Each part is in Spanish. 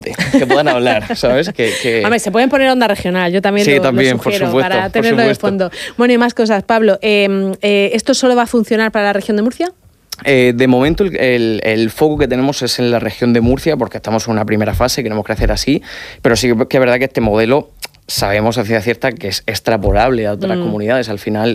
que puedan hablar, ¿sabes? Hombre, se pueden poner Onda Regional, yo también, lo sugiero, por supuesto, para tenerlo de fondo. Bueno, y más cosas, Pablo, ¿esto solo va a funcionar para la región de Murcia? De momento el foco que tenemos es en la región de Murcia, porque estamos en una primera fase, queremos crecer así, pero sí que es verdad que este modelo sabemos a ciencia cierta que es extrapolable a otras comunidades. Al final,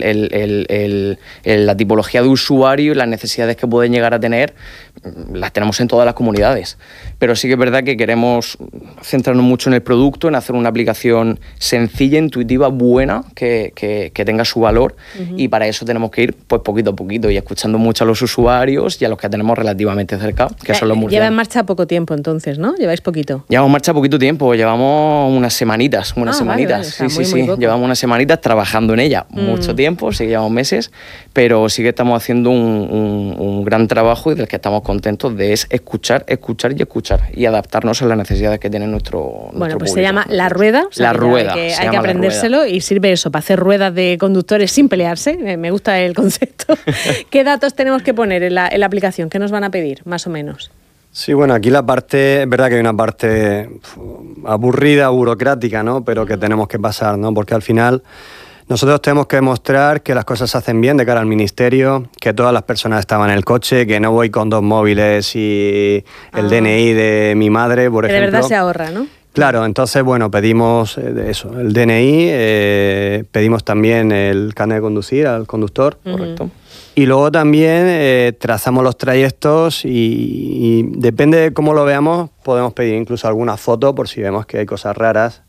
la tipología de usuario y las necesidades que pueden llegar a tener las tenemos en todas las comunidades. Pero sí que es verdad que queremos centrarnos mucho en el producto, en hacer una aplicación sencilla, intuitiva, buena, que tenga su valor, y para eso tenemos que ir pues poquito a poquito y escuchando mucho a los usuarios y a los que tenemos relativamente cerca, que son los murcianos. Lleva en marcha poco tiempo entonces, ¿no? ¿Lleváis poquito? Llevamos en marcha poquito tiempo, llevamos unas semanitas. Vale, Sí. Llevamos unas semanitas trabajando en ella, mucho tiempo, sí, llevamos meses, pero sí que estamos haciendo un gran trabajo y del que estamos contentos de escuchar y adaptarnos a las necesidades que tiene nuestro Bueno, pues público. Se llama La Rueda. O sea, La Rueda. Hay que aprendérselo y sirve eso, para hacer ruedas de conductores sin pelearse. Me gusta el concepto. ¿Qué datos tenemos que poner en la aplicación? ¿Qué nos van a pedir, más o menos? Sí, bueno, aquí la parte, es verdad que hay una parte aburrida, burocrática, ¿no? Pero que tenemos que pasar, ¿no? Porque al final nosotros tenemos que demostrar que las cosas se hacen bien de cara al ministerio, que todas las personas estaban en el coche, que no voy con 2 móviles y el DNI de mi madre, por ejemplo. Que de verdad se ahorra, ¿no? Claro, entonces, bueno, pedimos eso, el DNI, pedimos también el carnet de conducir al conductor. Correcto. Y luego también trazamos los trayectos y depende de cómo lo veamos, podemos pedir incluso alguna foto por si vemos que hay cosas raras.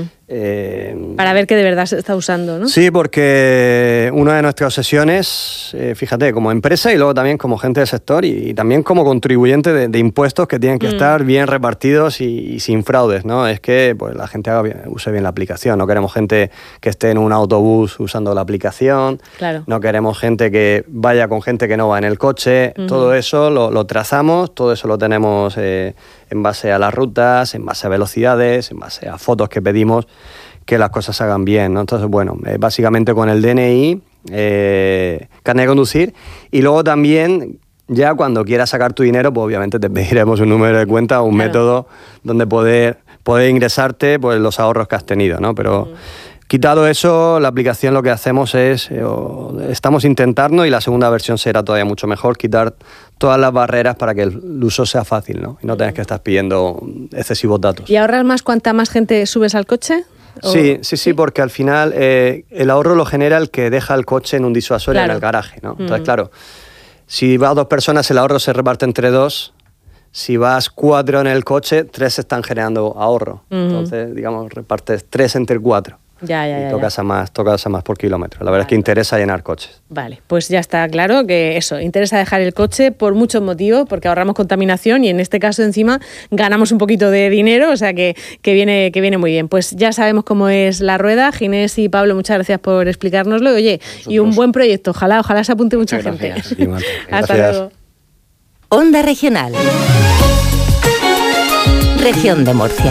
Para ver que de verdad se está usando, ¿no? Sí, porque una de nuestras obsesiones, fíjate, como empresa y luego también como gente del sector y también como contribuyente de impuestos que tienen que estar bien repartidos y sin fraudes, ¿no? Es que pues, la gente use bien la aplicación. No queremos gente que esté en un autobús usando la aplicación. Claro. No queremos gente que vaya con gente que no va en el coche. Todo eso lo trazamos, todo eso lo tenemos en base a las rutas, en base a velocidades, en base a fotos que pedimos, que las cosas se hagan bien, ¿no? Entonces, bueno, básicamente con el DNI, carnet de conducir, y luego también, ya cuando quieras sacar tu dinero, pues obviamente te pediremos un número de cuenta o un método donde poder ingresarte pues, los ahorros que has tenido, ¿no? Pero quitado eso, la aplicación lo que hacemos es, estamos intentando, y la segunda versión será todavía mucho mejor, quitar todas las barreras para que el uso sea fácil, ¿no? Y no tengas que estar pidiendo excesivos datos. ¿Y ahorras más cuanta más gente subes al coche? Sí, porque al final el ahorro lo genera el que deja el coche en un disuasorio en el garaje, ¿no? Entonces, claro, si vas 2 personas, el ahorro se reparte entre 2. Si vas 4 en el coche, 3 están generando ahorro. Entonces, digamos, repartes 3 entre 4. Ya. Tocas a más por kilómetro. La verdad es que interesa llenar coches. Vale, pues ya está claro que eso, interesa dejar el coche por muchos motivos, porque ahorramos contaminación y en este caso encima ganamos un poquito de dinero, o sea que viene muy bien. Pues ya sabemos cómo es La Rueda. Ginés y Pablo, muchas gracias por explicárnoslo. Oye, y un buen proyecto, ojalá se apunte mucha gente. Hasta luego. Onda Regional. Región de Murcia.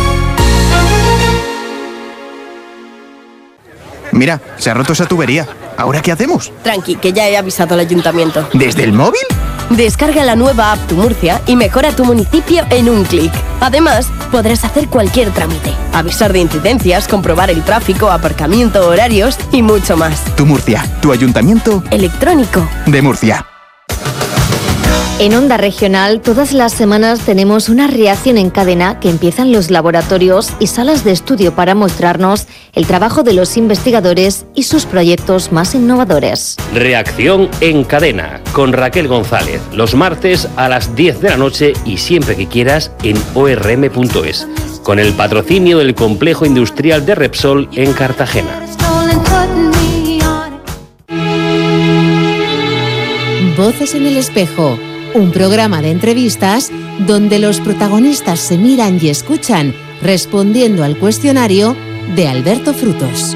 Mira, se ha roto esa tubería. ¿Ahora qué hacemos? Tranqui, que ya he avisado al ayuntamiento. ¿Desde el móvil? Descarga la nueva app Tu Murcia y mejora tu municipio en un clic. Además, podrás hacer cualquier trámite, avisar de incidencias, comprobar el tráfico, aparcamiento, horarios y mucho más. Tu Murcia, tu ayuntamiento electrónico de Murcia. En Onda Regional, todas las semanas tenemos una reacción en cadena que empiezan los laboratorios y salas de estudio para mostrarnos el trabajo de los investigadores y sus proyectos más innovadores. Reacción en cadena con Raquel González, los martes a las 10 de la noche y siempre que quieras en orm.es, con el patrocinio del Complejo Industrial de Repsol en Cartagena. Voces en el espejo. Un programa de entrevistas donde los protagonistas se miran y escuchan respondiendo al cuestionario de Alberto Frutos.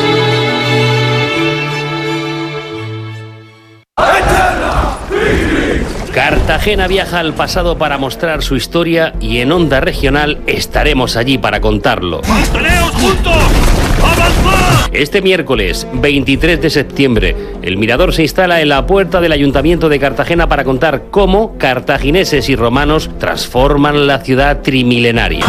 Cartagena viaja al pasado para mostrar su historia y en Onda Regional estaremos allí para contarlo. ¡Manteneos juntos! Este miércoles 23 de septiembre, el Mirador se instala en la puerta del Ayuntamiento de Cartagena para contar cómo cartagineses y romanos transforman la ciudad trimilenaria.